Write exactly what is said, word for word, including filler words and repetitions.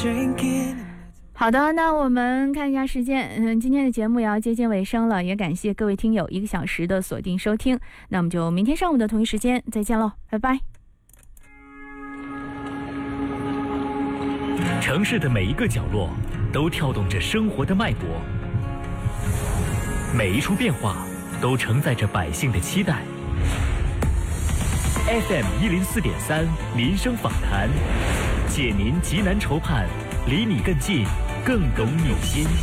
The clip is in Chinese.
好的，那我们看一下时间，嗯，今天的节目也要接近尾声了，也感谢各位听友一个小时的锁定收听，那我们就明天上午的同一时间再见喽，拜拜。 城市的每一个角落都跳动着生活的脉搏，每一处变化都承载着百姓的期待。F M 一零四点三民生访谈，解您急难愁盼，离你更近，更懂你心。